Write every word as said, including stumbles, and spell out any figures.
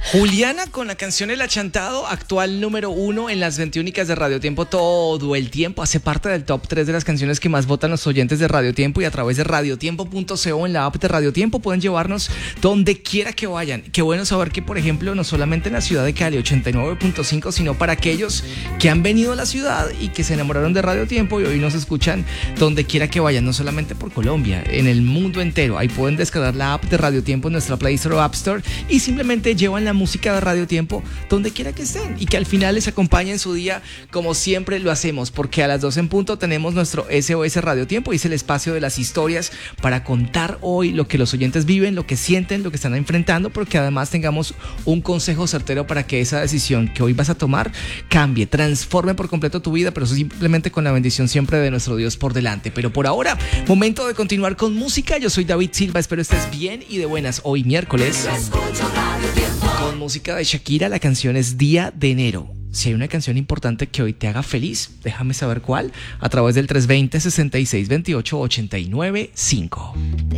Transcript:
Juliana con la canción El Achantado, actual número uno en las veintiúnicas de Radio Tiempo todo el tiempo. Hace parte del top tres de las canciones que más votan los oyentes de Radio Tiempo, y a través de radiotiempo punto co en la app de Radio Tiempo pueden llevarnos donde quiera que vayan. Qué bueno saber que, por ejemplo, no solamente en la ciudad de Cali ochenta y nueve punto cinco, sino para aquellos que han venido a la ciudad y que se enamoraron de Radio Tiempo y hoy nos escuchan donde quiera que vayan, no solamente por Colombia, en el mundo entero. Ahí pueden descargar la app de Radio Tiempo en nuestra Play Store o App Store y simplemente llevan la música de Radio Tiempo donde quiera que estén y que al final les acompañe en su día, como siempre lo hacemos, porque a las doce en punto tenemos nuestro S O S Radio Tiempo, y es el espacio de las historias para contar hoy lo que los oyentes viven, lo que sienten, lo que están enfrentando, pero que además tengamos un consejo certero para que esa decisión que hoy vas a tomar cambie, transforme por completo tu vida, pero eso simplemente con la bendición siempre de nuestro Dios por delante. Pero por ahora, momento de continuar con música. Yo soy David Silva, espero estés bien y de buenas hoy miércoles. Con música de Shakira, la canción es Día de Enero. Si hay una canción importante que hoy te haga feliz, déjame saber cuál a través del tres dos cero, seis seis dos ocho, ocho nueve cinco.